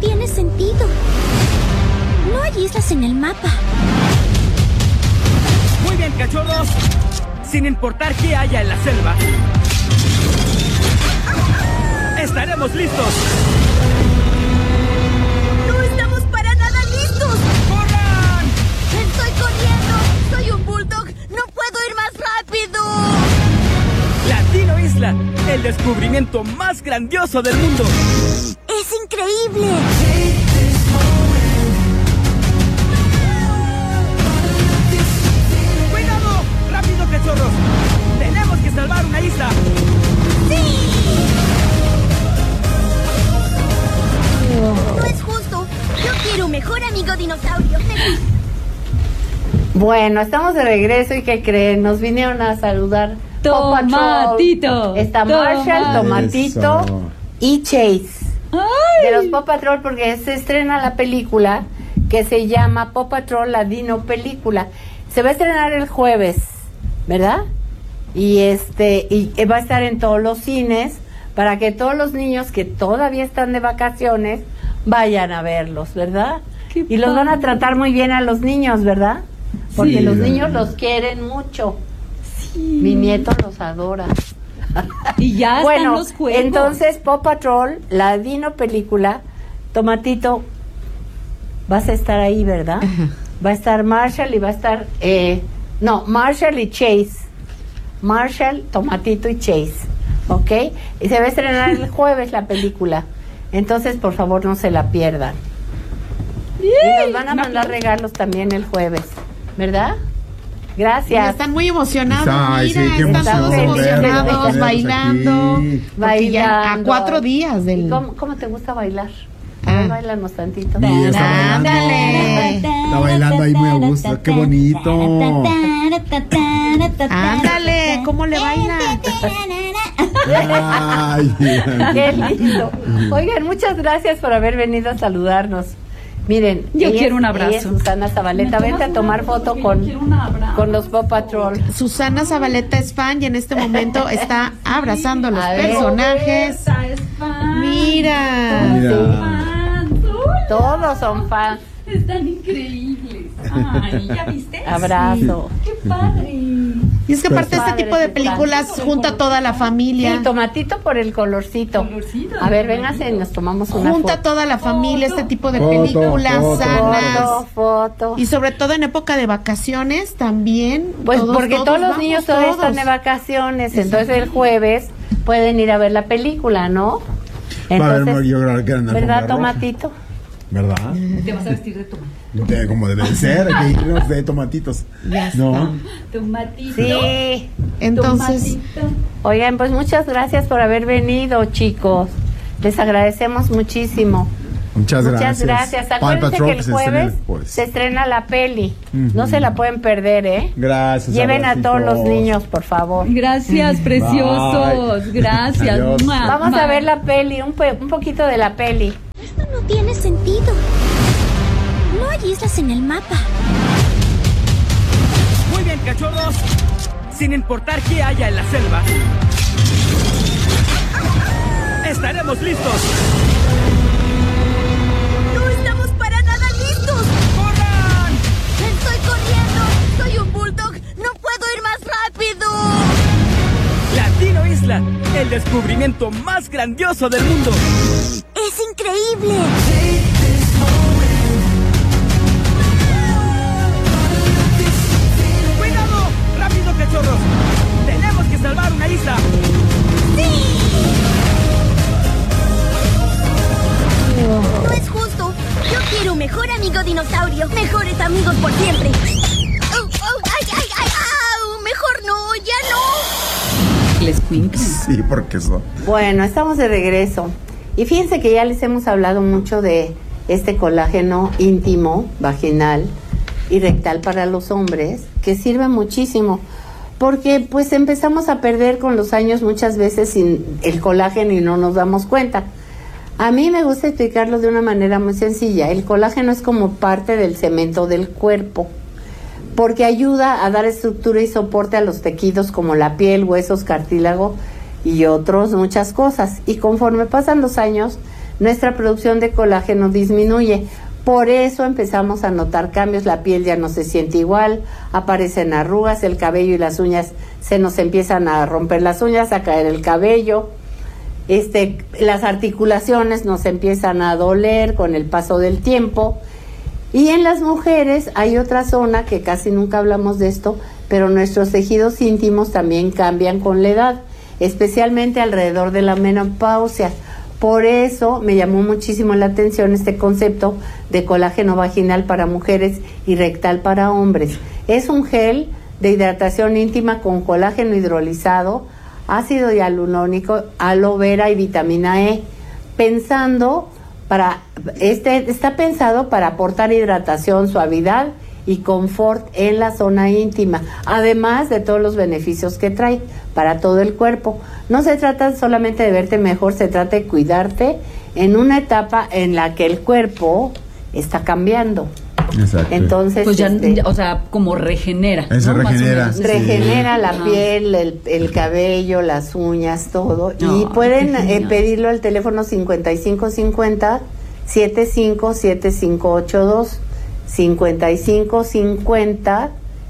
tiene sentido. No hay islas en el mapa. Muy bien, cachorros. Sin importar qué haya en la selva, estaremos listos. ¡No estamos para nada listos! ¡Corran! ¡Estoy corriendo! ¡Soy un bulldog! ¡No puedo ir más rápido! La Dino Isla, el descubrimiento más grandioso del mundo. ¡Es increíble! ¡Cuidado! ¡Rápido, cachorros! ¡Tenemos que salvar una isla! ¡Sí! No es justo. Yo quiero un mejor amigo dinosaurio. Bueno, estamos de regreso y ¿qué creen? Nos vinieron a saludar Tomatito. Está Marshall, Tomatito Eso. y Chase. Ay. De los Paw Patrol, porque se estrena la película que se llama Paw Patrol, la Dino Película. Se va a estrenar el jueves, ¿verdad? Y va a estar en todos los cines para que todos los niños que todavía están de vacaciones vayan a verlos, ¿verdad? Qué Y los van a padre. tratar muy bien a los niños, ¿verdad? Porque Sí, los ¿verdad? niños los quieren mucho. Sí. Mi nieto los adora. Y ya están Bueno, los juegos. entonces Paw Patrol, la Dino Película, Tomatito, vas a estar ahí, ¿verdad? Va a estar Marshall y va a estar, Marshall y Chase. Marshall, Tomatito y Chase, ¿ok? Y se va a estrenar el jueves la película. Entonces, por favor, no se la pierdan. Y nos van a mandar regalos también el jueves, ¿verdad? Gracias. Están muy emocionados, Ay, mira, sí, qué están todos emoción emocionados, verlos bailando. aquí. Porque ya a Bailando. 4 días ¿Y del... cómo te gusta bailar? Ah. Bailanos tantito. Sí, está bailando. Ándale. Está bailando ahí muy a gusto. Qué bonito. Ándale, ¿cómo le baila? Ay, Qué lindo. Oigan, muchas gracias por haber venido a saludarnos. Miren, Yo ella quiero un ella abrazo. es Susana Zabaleta. Vente a tomar foto con los Paw Patrol. Susana Zabaleta es fan y en este momento está abrazando a los A ver. personajes. Esta es fan. Mira. mira. Fans. Uy, Todos son fans. están increíbles. Ay, ¿ya viste? Abrazo. Qué padre. Y es que aparte este Padre, tipo de sí, películas junta a toda la Sí, familia. Tomatito por el colorcito. Colorcito, A ver, tomatito. véngase y nos tomamos una Junta a foto. toda la familia este tipo de Foto, películas foto. sanas. Foto. Y sobre todo en época de vacaciones también. Pues porque todos los vamos, niños todavía todos. están de vacaciones, entonces el jueves pueden ir a ver la película, ¿no? Va a haber, Entonces, yo creo que en la ¿verdad, alfombra roja. Tomatito? ¿Verdad? Te vas a vestir de tomate. Como debe de ser, que irnos de tomatitos. Ya No. Tomatito. Sí. Entonces, Tomatito. Oigan, pues muchas gracias por haber venido, chicos. Les agradecemos muchísimo. Muchas gracias. Gracias. Paw Acuérdense Patrol que el se estrena jueves jueves. se estrena la peli. Ujú. No se la pueden perder, ¿eh? Gracias. Lleven a todos los abracitos. niños, por favor. Gracias, preciosos. Bye. Gracias. Adiós. Mua, Vamos mua. a ver la peli, un poquito de la peli. Esto no tiene sentido. No hay islas en el mapa. Muy bien, cachorros. Sin importar qué haya en la selva, estaremos listos. ¡No estamos para nada listos! ¡Corran! ¡Estoy corriendo! ¡Soy un bulldog! ¡No puedo ir más rápido! La Dino Isla, el descubrimiento más grandioso del mundo. ¡Es increíble! ¡Cuidado! ¡Rápido, cachorros! ¡Tenemos que salvar una isla! No es justo. Yo quiero un mejor amigo dinosaurio. Mejores amigos por siempre. ¡Au, au! ¡Ay, ay, ay! ¡Au! Mejor no, ya no. Les Quinks. Sí, porque eso. Bueno, estamos de regreso. Y fíjense que ya les hemos hablado mucho de este colágeno íntimo, vaginal y rectal para los hombres, que sirve muchísimo, porque pues empezamos a perder con los años muchas veces sin el colágeno y no nos damos cuenta. A mí me gusta explicarlo de una manera muy sencilla. El colágeno es como parte del cemento del cuerpo, porque ayuda a dar estructura y soporte a los tejidos como la piel, huesos, cartílago y muchas cosas. Y conforme pasan los años, nuestra producción de colágeno disminuye. Por eso empezamos a notar cambios, la piel ya no se siente igual, aparecen arrugas, el cabello y las uñas, se nos empiezan a romper las uñas, a caer el cabello, las articulaciones nos empiezan a doler con el paso del tiempo. Y en las mujeres hay otra zona que casi nunca hablamos de esto, pero nuestros tejidos íntimos también cambian con la edad, especialmente alrededor de la menopausia. Por eso me llamó muchísimo la atención este concepto de colágeno vaginal para mujeres y rectal para hombres. Es un gel de hidratación íntima con colágeno hidrolizado, ácido hialurónico, aloe vera y vitamina E, está pensado para aportar hidratación, suavidad y confort en la zona íntima, además de todos los beneficios que trae para todo el cuerpo. No se trata solamente de verte mejor, se trata de cuidarte en una etapa en la que el cuerpo está cambiando. Exacto. Entonces, Pues ya, o sea, como regenera. Eso ¿no? regenera. Más o menos. regenera la Ajá. piel, el cabello, las uñas, todo. Y Ay, pueden qué genial. pedirlo al teléfono 5550 757582, 5550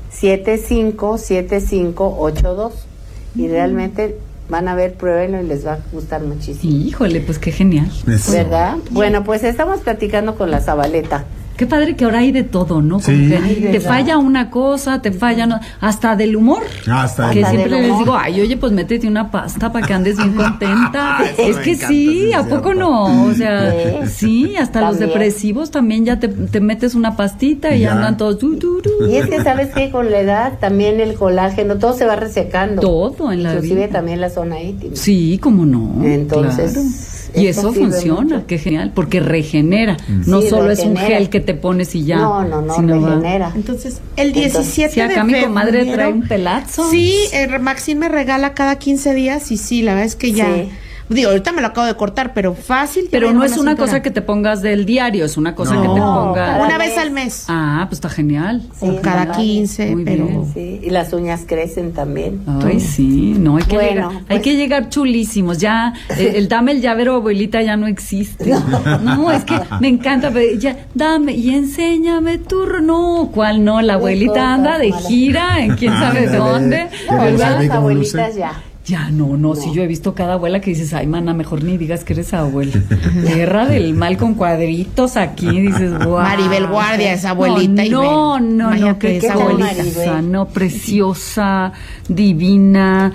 757582. Y realmente van a ver, pruébenlo y les va a gustar muchísimo. Híjole, pues qué genial. Eso. ¿Verdad? Bueno, pues estamos platicando con la Zabaleta. Qué padre que ahora hay de todo, ¿no? Como Sí. que Ay, te ¿verdad? falla una cosa, te falla hasta del humor. Hasta Que Hasta siempre del les humor. digo, ay, oye, pues métete una pasta para que andes bien contenta. Eso Es me que encanta, sí, sí, ¿a es poco cierto. no? O sea, Sí. sí, hasta los También. depresivos también ya te metes una pastita y Ya. andan todos Y es que, ¿sabes qué? Con la edad también el colágeno, todo se va resecando. todo en la Inclusive vida. también la zona íntima. Sí, cómo no. Entonces, claro. Y esto eso sirve funciona, mucho. qué genial, porque regenera. No Sí, solo es un regenera. gel que te pones y ya. No, sino va- regenera. Entonces, el 17 Sí, de acá mi comadre febrero, trae un pelazo. Sí, Maxine me regala cada 15 días y sí, la verdad es que ya... Sí. Digo, ahorita me lo acabo de cortar, pero fácil. Pero ya no me es hago una cintura. cosa que te pongas del diario, es una cosa No. que te No, pongas. cada Una mes. vez al mes. Ah, pues está genial. Sí, o cada vale. 15, Muy pero... bien. Sí, y las uñas crecen también. Ay, sí, no, hay que, Bueno, llegar, pues- hay que llegar chulísimos. Ya, el dame el llavero, abuelita, ya no existe. No, es que me encanta, pero ya, dame y enséñame tu... No, ¿cuál no? La abuelita cosas anda de malas. gira en quién sabe Ándale. dónde. Qué No, bien ya se ve las cómo abuelitas luce. ya. Ya, no, sí, yo he visto cada abuela que dices, ay, mana, mejor ni digas que eres abuela. Guerra del mal con cuadritos aquí, dices, guau. Maribel Guardia, esa abuelita, No, y ve, no, imagínate qué esa tal, abuelita. Maribel? cosa, no, preciosa, divina.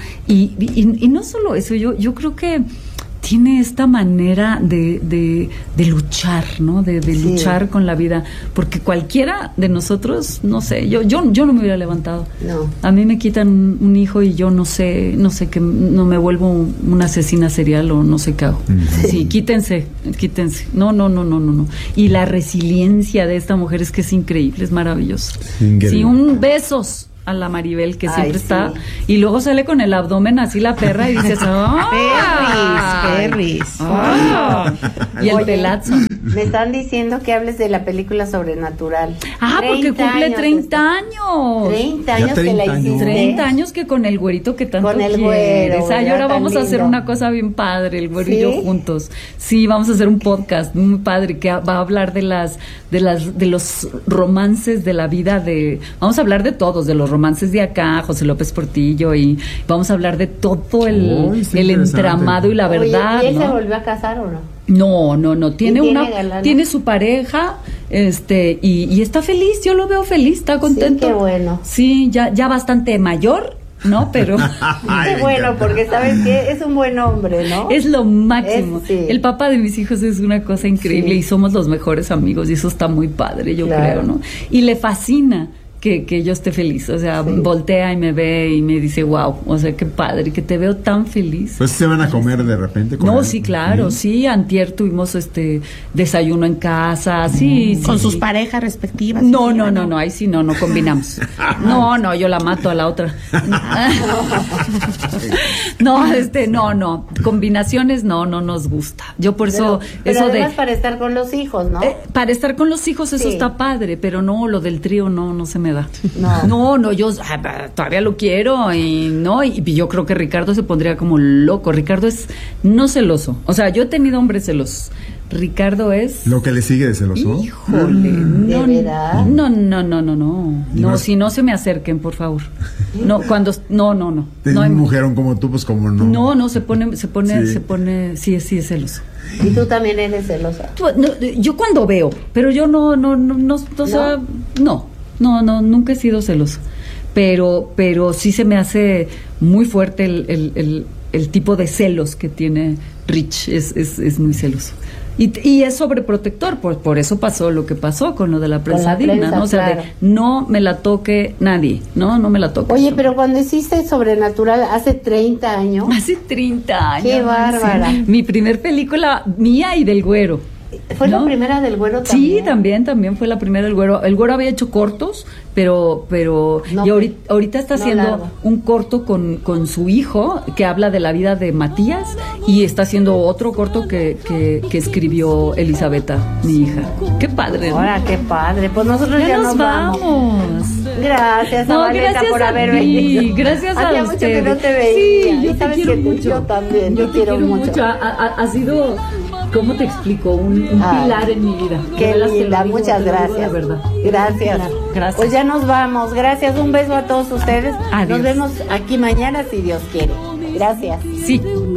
Y no solo eso, yo creo que tiene esta manera de luchar, ¿no? De Sí. luchar con la vida. Porque cualquiera de nosotros, no sé, yo no me hubiera levantado. No. A mí me quitan un hijo y yo no sé que no me vuelvo una asesina serial o no sé qué hago. Sí, quítense. No. Y la resiliencia de esta mujer es que es increíble, es maravilloso. Increíble. Sí, un besos a la Maribel que Ay, siempre sí. está y luego sale con el abdomen así la perra y dices, ¡ay! Perris. ¡Ah! Y el Oye, pelazo. Me están diciendo que hables de la película Sobrenatural. Ah, porque 30 cumple años 30 está. años. 30 Ya años que 30 la años. hiciste. 30 años que con el güerito que tanto Con el quieres. güero, Ay, ¿verdad? ahora Tan vamos a hacer lindo. una cosa bien padre, el güero y ¿Sí? yo juntos. Sí, vamos a hacer un podcast muy padre que va a hablar de los romances de la vida vamos a hablar de todos, de los romances de acá, José López Portillo, y vamos a hablar de todo el Uy, está el interesante. entramado y la verdad, Oye, ¿y él se ¿no? volvió a casar o no? No, tiene tiene galana? tiene su pareja, y está feliz, yo lo veo feliz, está contento. qué bueno. Sí, ya bastante mayor, ¿no? Pero Ay, Qué me bueno, encanta. porque sabes que es un buen hombre, ¿no? es lo máximo. Es, sí. El papá de mis hijos es una cosa increíble Sí. y somos los mejores amigos y eso está muy padre, yo Claro. creo, ¿no? Y le fascina que yo esté feliz, o sea, Sí. voltea y me ve y me dice, wow, o sea, qué padre, que te veo tan feliz. Pues se van a comer de repente. con No, él. sí, claro, sí, antier tuvimos desayuno en casa, sí, Con sí, sus sí. parejas respectivas. No, Sí, ahí sí no combinamos. No, yo la mato a la otra. No, combinaciones no nos gusta. Yo por eso, Pero eso además para estar con los hijos, ¿no? para estar con los hijos eso Sí. está padre, pero no, lo del trío no se me da. nada. No. No, yo todavía lo quiero y yo creo que Ricardo se pondría como loco. Ricardo es no celoso. O sea, yo he tenido hombres celosos. Ricardo es... Lo que le sigue de celoso. Híjole, no, ¿De verdad? no. Y No, más- si no se me acerquen, por favor. No, cuando... No. Tienes No, un mujerón como tú, pues como no. no, se pone, sí es celoso. Y tú también eres celosa. Yo cuando veo, pero yo no, o sea, no, nunca he sido celoso. Pero sí se me hace muy fuerte el tipo de celos que tiene Rich, es muy celoso. Y es sobreprotector, por eso pasó lo que pasó con lo de la prensa la digna, prensa, ¿no? O sea, claro. de no me la toque nadie, no me la toque. Oye, pero cuando hiciste Sobrenatural hace 30 años, Hace 30 años. ¡Qué bárbara! sí. Mi primer película mía y del Güero. ¿fue ¿no? la primera del Güero Sí, también? también fue la primera del Güero. El Güero había hecho cortos, pero No, y ahorita está no haciendo largo. un corto con su hijo que habla de la vida de Matías y está haciendo otro corto que escribió Elisabetta, mi hija. Qué padre, ¿no? Ahora, qué padre. Pues nosotros ya nos vamos. Gracias, No, Valeta, gracias por a haber ti, venido. gracias Hacía a mucho ustedes. que no te veía. Sí, yo Y te sabes quiero que mucho. Yo también, Yo te te quiero mucho. Ha sido, ¿cómo te explico? Un Ay, pilar en mi vida. Qué De veras te lo linda, digo, muchas te lo digo gracias. de verdad. Gracias. Gracias. Pues ya nos vamos. Gracias, un beso a todos ustedes. Adiós. Nos vemos aquí mañana si Dios quiere. Gracias. Sí.